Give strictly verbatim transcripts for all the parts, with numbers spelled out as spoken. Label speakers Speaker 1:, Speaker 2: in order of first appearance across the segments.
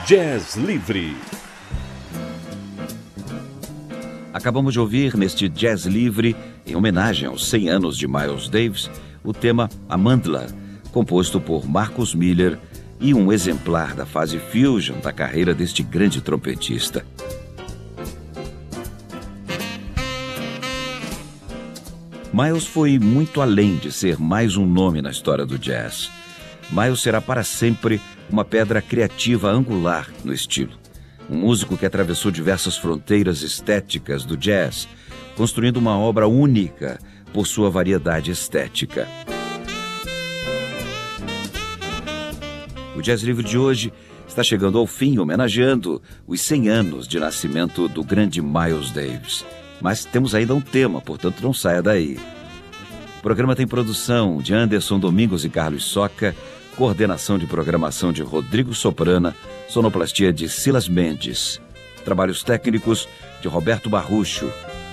Speaker 1: Jazz Livre.
Speaker 2: Acabamos de ouvir neste Jazz Livre, em homenagem aos cem anos de Miles Davis, o tema Amandla, composto por Marcus Miller e um exemplar da fase fusion da carreira deste grande trompetista. Miles foi muito além de ser mais um nome na história do jazz. Miles será para sempre uma pedra criativa angular no estilo. Um músico que atravessou diversas fronteiras estéticas do jazz, construindo uma obra única por sua variedade estética. O Jazz Livre de hoje está chegando ao fim, homenageando os cem anos de nascimento do grande Miles Davis. Mas temos ainda um tema, portanto não saia daí. O programa tem produção de Anderson Domingos e Carlos Soca, coordenação de programação de Rodrigo Soprana, sonoplastia de Silas Mendes, trabalhos técnicos de Roberto Barrucho.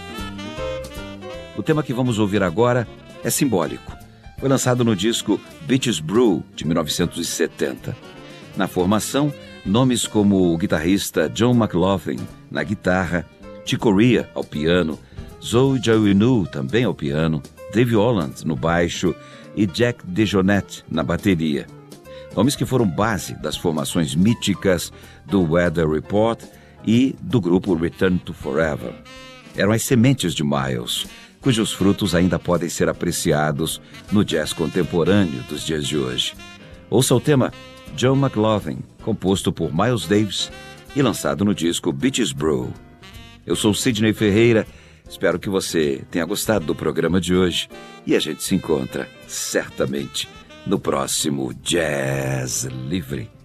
Speaker 2: O tema que vamos ouvir agora é simbólico. Foi lançado no disco Beaches Brew, de mil novecentos e setenta. Na formação, nomes como o guitarrista John McLaughlin na guitarra, Chick Corea ao piano, Zoe Zawinul também ao piano, Dave Holland no baixo e Jack DeJohnette na bateria. Nomes que foram base das formações míticas do Weather Report e do grupo Return to Forever. Eram as sementes de Miles, cujos frutos ainda podem ser apreciados no jazz contemporâneo dos dias de hoje. Ouça o tema John McLaughlin, composto por Miles Davis e lançado no disco Beaches Brew. Eu sou Sidney Ferreira, espero que você tenha gostado do programa de hoje e a gente se encontra, certamente, no próximo Jazz Livre.